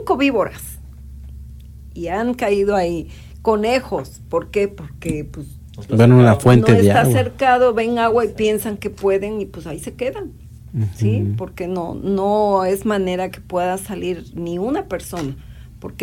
5 víboras y han caído ahí. Conejos, ¿por qué? Porque pues van a una fuente no de está agua. cercado, ven agua y piensan que pueden y pues ahí se quedan. ¿Sí? Porque no es manera que pueda salir ni una persona.